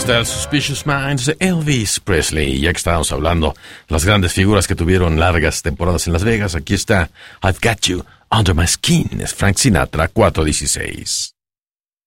está el Suspicious Minds de Elvis Presley. Ya que estábamos hablando las grandes figuras que tuvieron largas temporadas en Las Vegas, aquí está I've Got You Under My Skin. Es Frank Sinatra, 416.